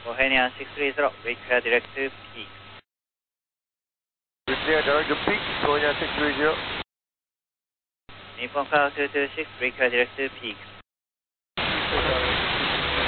Bohemian 630, brake clear direct to peak. Clear direct to peak, Bohemian 630. Nippon Car 226, brake clear direct to peak.